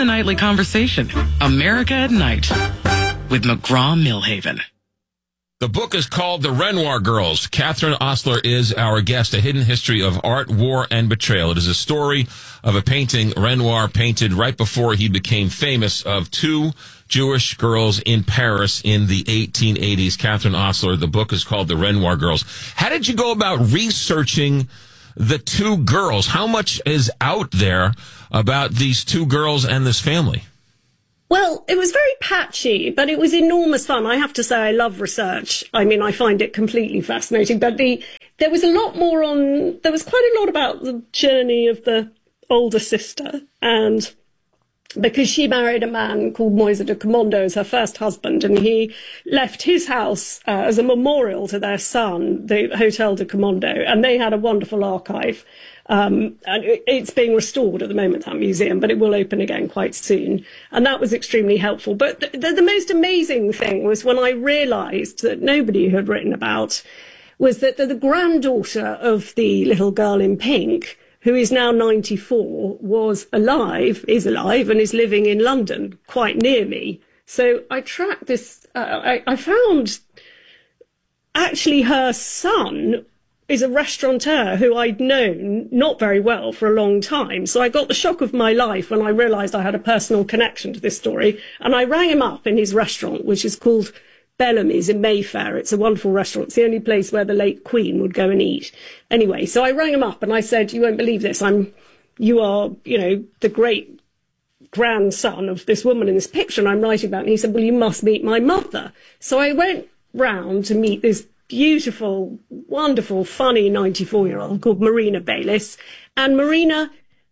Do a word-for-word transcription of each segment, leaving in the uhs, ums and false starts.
nightly conversation. America at Night with McGraw-Millhaven. The book is called The Renoir Girls. Catherine Ostler is our guest, A Hidden History of Art, War, and Betrayal. It is a story of a painting Renoir painted right before he became famous of two Jewish girls in Paris in the eighteen eighties. Catherine Ostler, the book is called The Renoir Girls. How did you go about researching the two girls? How much is out there about these two girls and this family? Well, it was very patchy, but it was enormous fun. I have to say I love research. I mean, I find it completely fascinating. But the there was a lot more on, there was quite a lot about the journey of the older sister. And because she married a man called Moise de Commando as her first husband, and he left his house uh, as a memorial to their son, the Hotel de Commando, and they had a wonderful archive. Um, and it's being restored at the moment, that museum, but it will open again quite soon. And that was extremely helpful. But the, the, the most amazing thing was when I realised that nobody had written about was that the, the granddaughter of the little girl in pink, who is now ninety-four, was alive, is alive, and is living in London, quite near me. So I tracked this, uh, I, I found actually her son is a restaurateur who I'd known not very well for a long time. So I got the shock of my life when I realised I had a personal connection to this story. And I rang him up in his restaurant, which is called Bellamy's in Mayfair. It's a wonderful restaurant. It's the only place where the late Queen would go and eat. Anyway, so I rang him up and I said, you won't believe this. I'm, you are, you know, the great grandson of this woman in this picture and I'm writing about. And he said, well, you must meet my mother. So I went round to meet this beautiful, wonderful, funny ninety-four-year-old called Marina Baylis. And Marina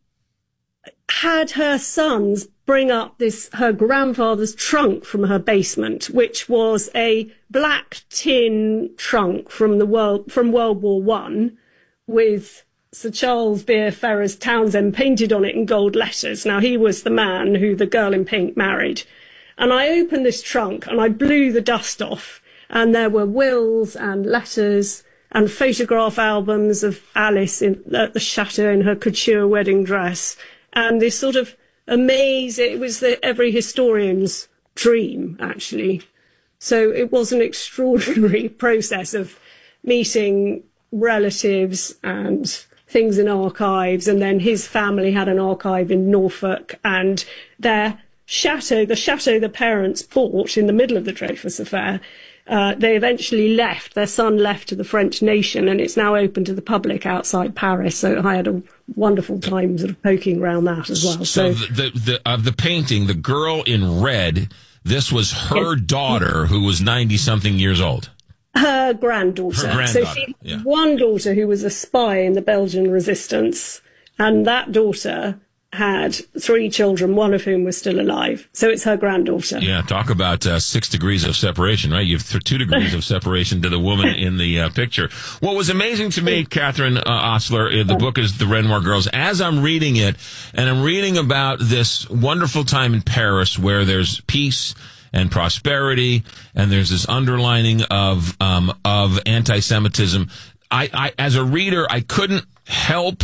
had her sons bring up this, her grandfather's trunk from her basement, which was a black tin trunk from the world, from World War One, with Sir Charles Vere Ferrers Townsend painted on it in gold letters. Now, he was the man who the girl in pink married. And I opened this trunk and I blew the dust off. And there were wills and letters and photograph albums of Alice in, at the chateau in her couture wedding dress. And this sort of amazing, it was the, every historian's dream, actually. So it was an extraordinary process of meeting relatives and things in archives. And then his family had an archive in Norfolk, and their chateau, the chateau the parents bought in the middle of the Dreyfus affair, Uh, they eventually left, their son left to the French nation, and it's now open to the public outside Paris. So I had a wonderful time sort of poking around that as well. So, so the, the, the, of the painting, the girl in red, this was her yes. daughter who was ninety-something years old. Her granddaughter. Her granddaughter, so she yeah. one daughter who was a spy in the Belgian resistance, and that daughter had three children, one of whom was still alive. So it's her granddaughter. Yeah, talk about uh, six degrees of separation, right? You have th- two degrees of separation to the woman in the uh, picture. What was amazing to me, Catherine uh, Ostler, uh, the book is The Renoir Girls. As I'm reading it, and I'm reading about this wonderful time in Paris where there's peace and prosperity, and there's this underlining of um, of anti-Semitism. I, I, as a reader, I couldn't help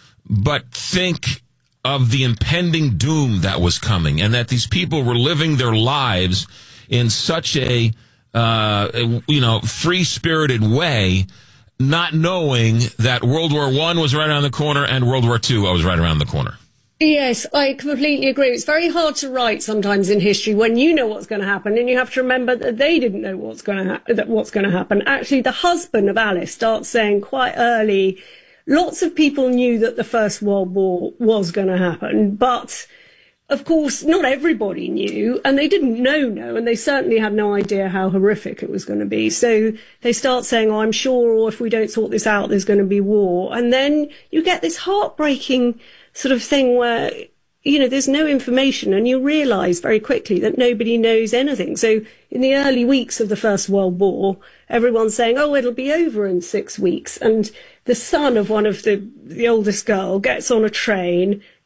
but think of the impending doom that was coming, and that these people were living their lives in such a, uh, you know, free-spirited way, not knowing that World War One was right around the corner and World War Two was right around the corner. Yes, I completely agree. It's very hard to write sometimes in history when you know what's going to happen, and you have to remember that they didn't know what's going to ha- that what's going to happen. Actually, the husband of Alice starts saying quite early, lots of people knew that the First World War was going to happen, but of course, not everybody knew, and they didn't know, no, and they certainly had no idea how horrific it was going to be. So they start saying, oh, I'm sure, or if we don't sort this out, there's going to be war. And then you get this heartbreaking sort of thing where, you know, there's no information, and you realise very quickly that nobody knows anything. So in the early weeks of the First World War, everyone's saying, oh, it'll be over in six weeks. And the son of one of the, the oldest girl gets on a train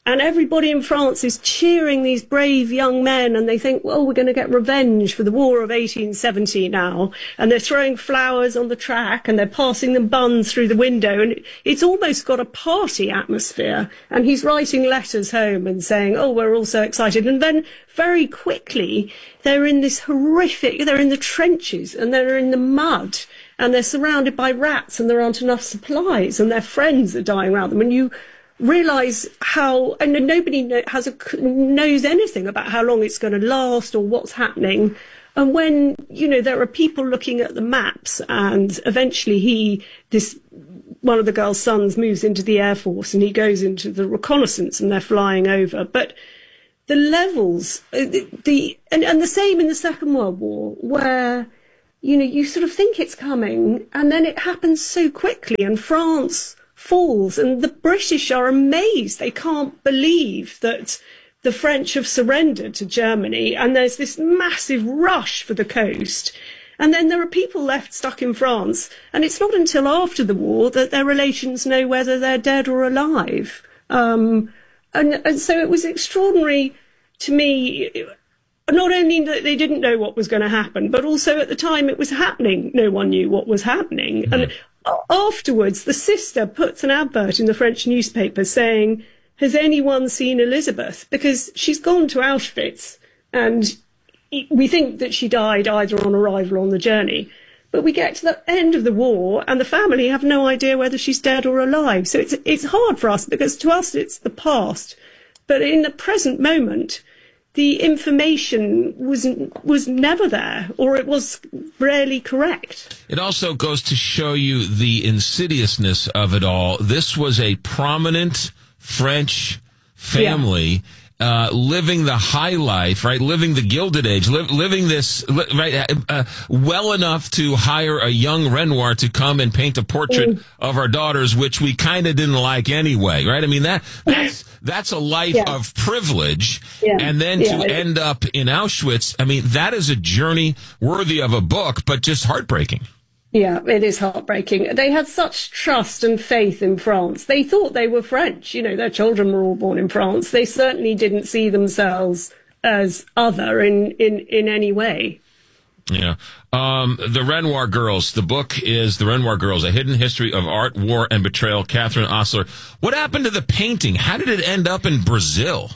And everybody in France is cheering these brave young men, and they think, well, we're going to get revenge for the War of eighteen seventy now. And they're throwing flowers on the track, and they're passing them buns through the window. And it's almost got a party atmosphere. And he's writing letters home and saying, oh, we're all so excited. And then very quickly, they're in this horrific, they're in the trenches, and they're in the mud, and they're surrounded by rats, and there aren't enough supplies, and their friends are dying around them. And you realise how, and nobody know, has a, knows anything about how long it's going to last or what's happening. And when, you know, there are people looking at the maps, and eventually he, this, one of the girl's sons moves into the Air Force, and he goes into the reconnaissance, and they're flying over. But the levels, the, the and, and the same in the Second World War, where, you know, you sort of think it's coming, and then it happens so quickly, and France falls, and the British are amazed. They can't believe that the French have surrendered to Germany, and there's this massive rush for the coast. And then there are people left stuck in France, and it's not until after the war that their relations know whether they're dead or alive. Um, and, and so it was extraordinary to me, not only that they didn't know what was going to happen, but also at the time it was happening, no one knew what was happening. Mm. And afterwards, the sister puts an advert in the French newspaper saying, has anyone seen Elizabeth? Because she's gone to Auschwitz, and we think that she died either on arrival or on the journey. But we get to the end of the war, and the family have no idea whether she's dead or alive. So it's it's hard for us, because to us it's the past. But in the present moment, the information was was never there, or it was rarely correct. It also goes to show you the insidiousness of it all. This was a prominent French family. Yeah. Uh, living the high life, right? Living the Gilded Age, li- living this, li- right? Uh, well enough to hire a young Renoir to come and paint a portrait mm. of our daughters, which we kind of didn't like anyway, right? I mean, that, that's, that's a life yeah. of privilege. Yeah. And then yeah. to end up in Auschwitz, I mean, that is a journey worthy of a book, but just heartbreaking. Yeah, it is heartbreaking. They had such trust and faith in France. They thought they were French. You know, their children were all born in France. They certainly didn't see themselves as other in, in, in any way. Yeah. Um, the Renoir Girls. The book is The Renoir Girls, A Hidden History of Art, War, and Betrayal. Katherine Ostler. What happened to the painting? How did it end up in Brazil?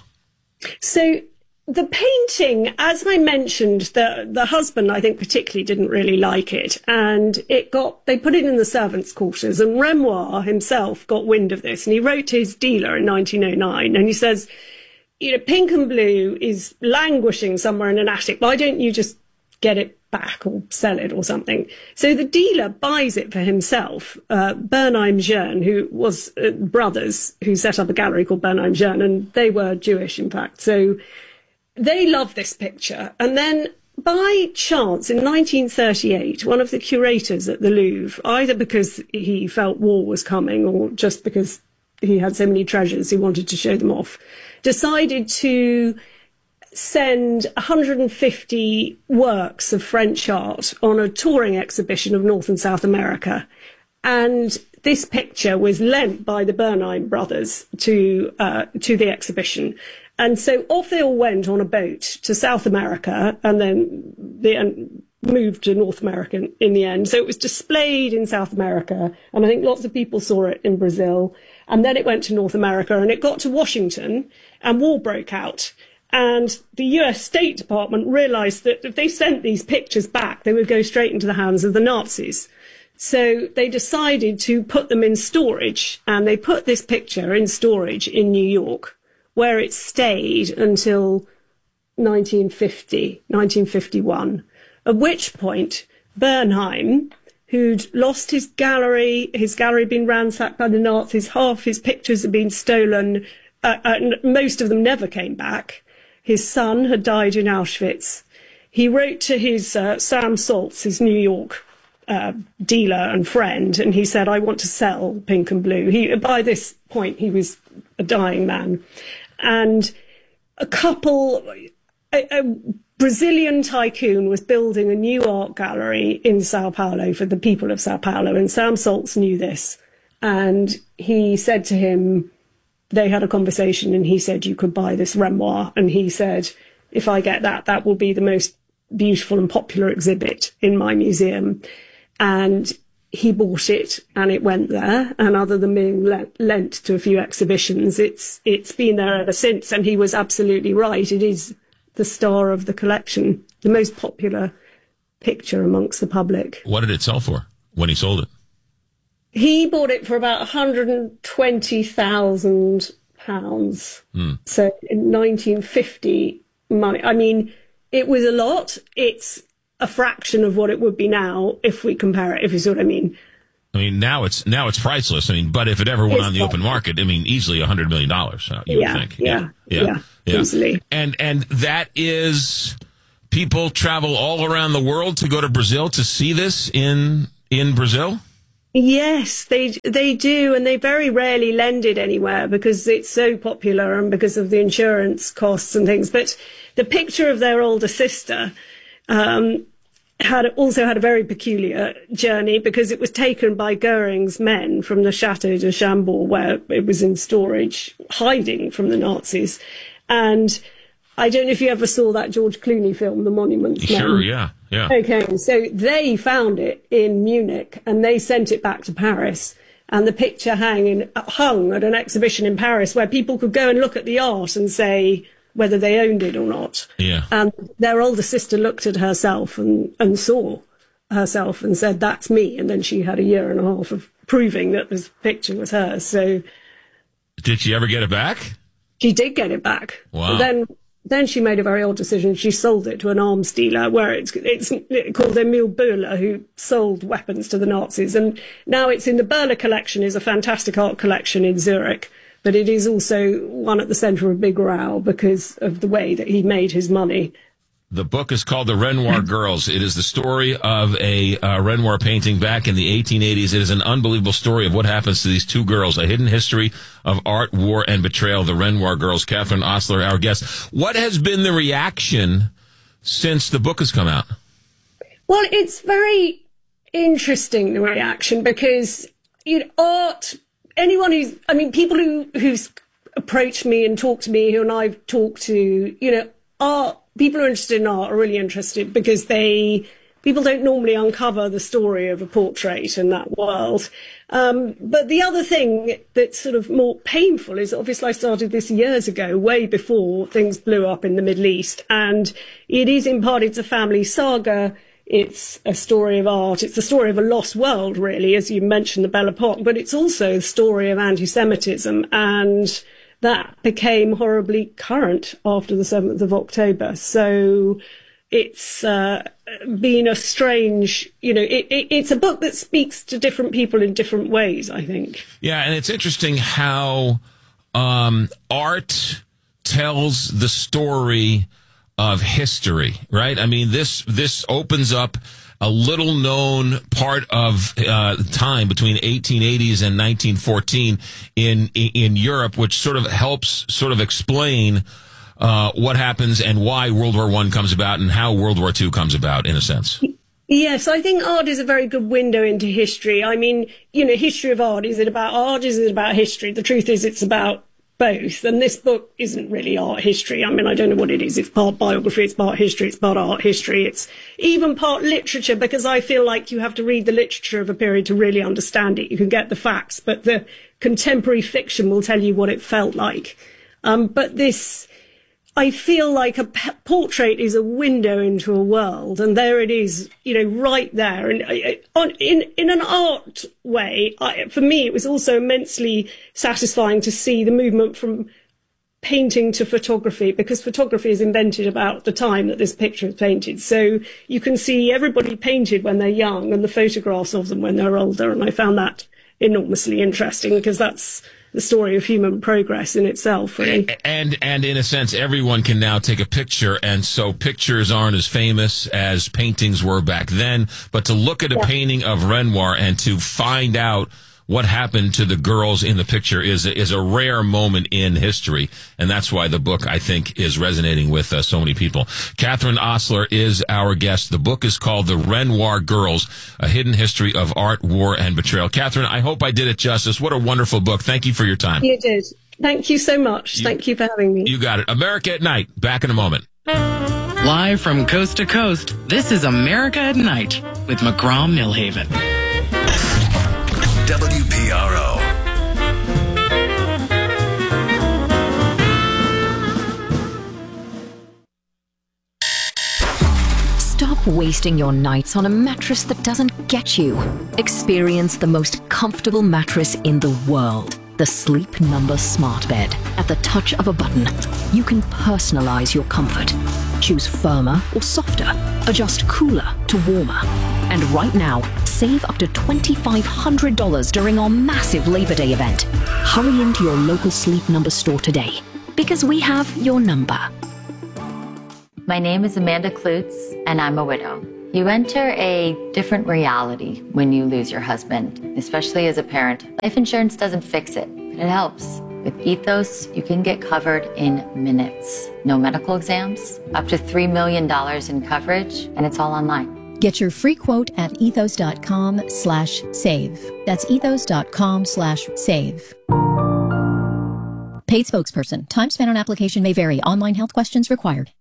So the painting, as I mentioned, the the husband, I think, particularly didn't really like it. And it got, they put it in the servants' quarters. And Renoir himself got wind of this. And he wrote to his dealer in nineteen oh nine. And he says, you know, Pink and Blue is languishing somewhere in an attic. Why don't you just get it back or sell it or something? So the dealer buys it for himself. Uh, Bernheim Jeune, who was uh, brothers, who set up a gallery called Bernheim Jeune. And they were Jewish, in fact. So they love this picture. And then by chance, in nineteen thirty-eight, one of the curators at the Louvre, either because he felt war was coming or just because he had so many treasures he wanted to show them off, decided to send one hundred fifty works of French art on a touring exhibition of North and South America. And this picture was lent by the Bernheim brothers to uh, to the exhibition. And so off they all went on a boat to South America, and then they and moved to North America in the end. So it was displayed in South America, and I think lots of people saw it in Brazil. And then it went to North America, and it got to Washington, and war broke out. And the U S State Department realized that if they sent these pictures back, they would go straight into the hands of the Nazis. So they decided to put them in storage, and they put this picture in storage in New York, where it stayed until nineteen fifty, nineteen fifty-one, at which point Bernheim, who'd lost his gallery, his gallery had been ransacked by the Nazis, half his pictures had been stolen, uh, and most of them never came back. His son had died in Auschwitz. He wrote to his uh, Sam Saltz, his New York uh, dealer and friend, and he said, I want to sell Pink and Blue. He, by this point, he was a dying man. And a couple, a, a Brazilian tycoon was building a new art gallery in Sao Paulo for the people of Sao Paulo, and Sam Saltz knew this. And he said to him, they had a conversation and he said, you could buy this Renoir. And he said, if I get that, that will be the most beautiful and popular exhibit in my museum. And he bought it and it went there. And other than being lent, lent to a few exhibitions, it's it's been there ever since. And he was absolutely right. It is the star of the collection, the most popular picture amongst the public. What did it sell for when he sold it? He bought it for about one hundred twenty thousand pounds. Mm. So in nineteen fifty money. I mean, it was a lot. It's a fraction of what it would be now if we compare it, if you see what I mean. I mean, now it's now it's priceless. I mean, but if it ever went It's on the open market, I mean, easily a hundred million dollars. Uh, you yeah, would think, yeah, yeah, yeah, yeah, easily. And and that is, people travel all around the world to go to Brazil to see this in in Brazil. Yes, they they do, and they very rarely lend it anywhere because it's so popular and because of the insurance costs and things. But the picture of their older sister um, had also had a very peculiar journey because it was taken by Goering's men from the Chateau de Chambord, where it was in storage, hiding from the Nazis. And I don't know if you ever saw that George Clooney film, The Monuments Men. Sure, yeah, yeah. Okay, so they found it in Munich and they sent it back to Paris. And the picture hanging, hung at an exhibition in Paris where people could go and look at the art and say whether they owned it or not. Yeah. And their older sister looked at herself and, and saw herself and said, that's me. And then she had a year and a half of proving that this picture was hers. So did she ever get it back? She did get it back. Wow. But then Then she made a very odd decision. She sold it to an arms dealer where it's it's called Emil Böhler, who sold weapons to the Nazis. And now it's in the Böhler collection, is a fantastic art collection in Zurich. But it is also one at the centre of a big row because of the way that he made his money. The book is called The Renoir Girls. It is the story of a uh, Renoir painting back in the eighteen eighties. It is an unbelievable story of what happens to these two girls, a hidden history of art, war, and betrayal. The Renoir Girls. Catherine Ostler, our guest. What has been the reaction since the book has come out? Well, it's very interesting, the reaction, because you know, art, anyone who's, I mean, people who who's approached me and talked to me, who and I've talked to, you know, art, people who are interested in art are really interested because they, people don't normally uncover the story of a portrait in that world. Um, but the other thing that's sort of more painful is obviously I started this years ago, way before things blew up in the Middle East. And it is in part, it's a family saga. It's a story of art. It's the story of a lost world, really, as you mentioned, the Belle Epoque. But it's also a story of anti-Semitism. And that became horribly current after the seventh of October. So it's uh, been a strange, you know, it, it, it's a book that speaks to different people in different ways, I think. Yeah, and it's interesting how um, art tells the story of history, right? I mean, this this opens up a little known part of uh, time between eighteen eighties and nineteen fourteen in in Europe, which sort of helps sort of explain uh, what happens and why World War One comes about and how World War Two comes about, in a sense. Yes, I think art is a very good window into history. I mean, you know, history of art. Is it about art? Is it about history? The truth is it's about both. And this book isn't really art history. I mean, I don't know what it is. It's part biography, it's part history, it's part art history. It's even part literature, because I feel like you have to read the literature of a period to really understand it. You can get the facts, but the contemporary fiction will tell you what it felt like. Um, but this, I feel like a p- portrait is a window into a world, and there it is, you know, right there. And uh, on, in in an art way, I, for me, it was also immensely satisfying to see the movement from painting to photography, because photography is invented about the time that this picture is painted. So you can see everybody painted when they're young and the photographs of them when they're older. And I found that enormously interesting, because that's the story of human progress in itself, really. And, and in a sense, everyone can now take a picture, and so pictures aren't as famous as paintings were back then. But to look at a yeah. painting of Renoir and to find out what happened to the girls in the picture is is a rare moment in history, and that's why the book, I think, is resonating with uh, so many people. Catherine Ostler is our guest. The book is called The Renoir Girls, A Hidden History of Art, War, and Betrayal. Catherine, I hope I did it justice. What a wonderful book. Thank you for your time. You did. Thank you so much. You, Thank you for having me. You got it. America at Night. Back in a moment. Live from coast to coast, this is America at Night with McGraw-Millhaven. W P R O. Stop wasting your nights on a mattress that doesn't get you. Experience the most comfortable mattress in the world. The Sleep Number Smart Bed. At the touch of a button, you can personalize your comfort. Choose firmer or softer. Adjust cooler to warmer. And right now, save up to twenty-five hundred dollars during our massive Labor Day event. Hurry into your local Sleep Number store today, because we have your number. My name is Amanda Klutz, and I'm a widow. You enter a different reality when you lose your husband, especially as a parent. Life insurance doesn't fix it, but it helps. With Ethos, you can get covered in minutes. No medical exams, up to three million dollars in coverage, and it's all online. Get your free quote at ethos.com slash save. That's ethos.com slash save. Paid spokesperson. Time spent on application may vary. Online health questions required.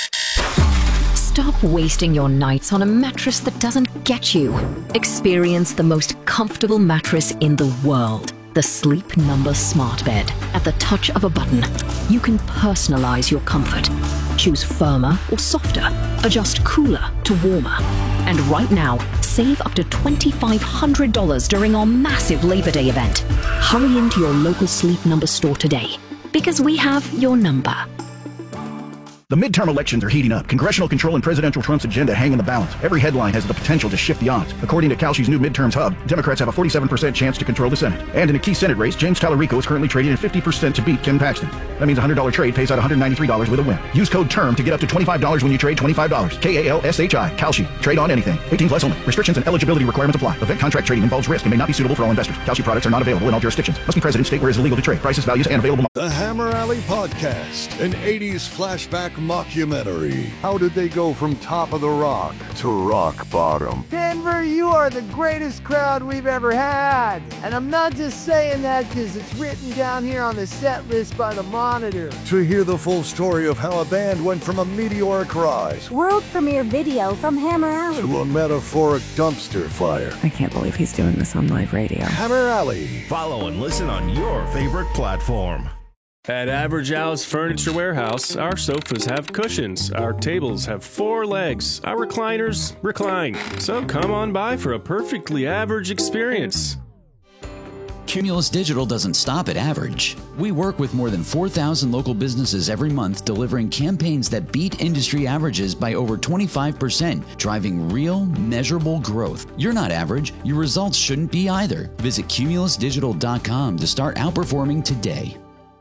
Stop wasting your nights on a mattress that doesn't get you. Experience the most comfortable mattress in the world. The Sleep Number Smart Bed. At the touch of a button, you can personalize your comfort. Choose firmer or softer. Adjust cooler to warmer. And right now, save up to twenty-five hundred dollars during our massive Labor Day event. Hurry into your local Sleep Number store today, because we have your number. The midterm elections are heating up. Congressional control and presidential Trump's agenda hang in the balance. Every headline has the potential to shift the odds. According to Kalshi's new midterms hub, Democrats have a forty-seven percent chance to control the Senate. And in a key Senate race, James Tallarico is currently trading at fifty percent to beat Ken Paxton. That means a one hundred dollars trade pays out one hundred ninety-three dollars with a win. Use code TERM to get up to twenty-five dollars when you trade twenty-five dollars. K A L S H I. Kalshi. Trade on anything. eighteen plus only. Restrictions and eligibility requirements apply. Event contract trading involves risk and may not be suitable for all investors. Kalshi products are not available in all jurisdictions. Must be present in state where it is illegal to trade. Prices, values, and available. The Hammer Alley Podcast, an eighties flashback mockumentary. How did they go from top of the rock to rock bottom? Denver, you are the greatest crowd we've ever had. And I'm not just saying that because it's written down here on the set list by the Monitor. To hear the full story of how a band went from a meteoric rise, world premiere video from Hammer Alley, to a metaphoric dumpster fire. I can't believe he's doing this on live radio. Hammer Alley. Follow and listen on your favorite platform. At Average Al's Furniture Warehouse, our sofas have cushions, our tables have four legs, our recliners recline. So come on by for a perfectly average experience. Cumulus Digital doesn't stop at average. We work with more than four thousand local businesses every month, delivering campaigns that beat industry averages by over twenty-five percent, driving real, measurable growth. You're not average. Your results shouldn't be either. Visit cumulus digital dot com to start outperforming today.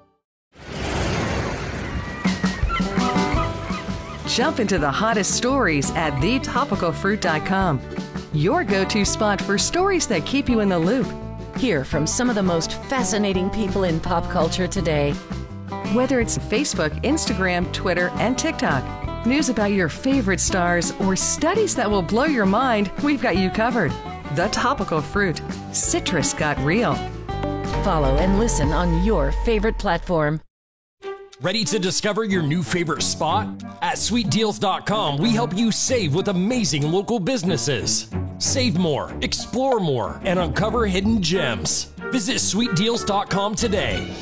Jump into the hottest stories at the topical fruit dot com. Your go-to spot for stories that keep you in the loop. Hear from some of the most fascinating people in pop culture today. Whether it's Facebook, Instagram, Twitter, and TikTok, news about your favorite stars, or studies that will blow your mind, we've got you covered. The Topical Fruit. Citrus got real. Follow and listen on your favorite platform. Ready to discover your new favorite spot? At sweet deals dot com, we help you save with amazing local businesses. Save more, explore more, and uncover hidden gems. Visit sweet deals dot com today.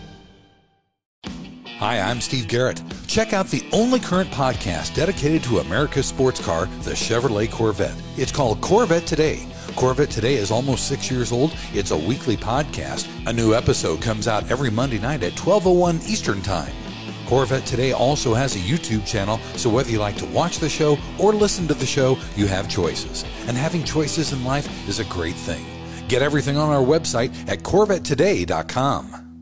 Hi, I'm Steve Garrett. Check out the only current podcast dedicated to America's sports car, the Chevrolet Corvette. It's called Corvette Today. Corvette Today is almost six years old. It's a weekly podcast. A new episode comes out every Monday night at twelve oh one Eastern Time. Corvette Today also has a YouTube channel, so whether you like to watch the show or listen to the show, you have choices. And having choices in life is a great thing. Get everything on our website at corvette today dot com.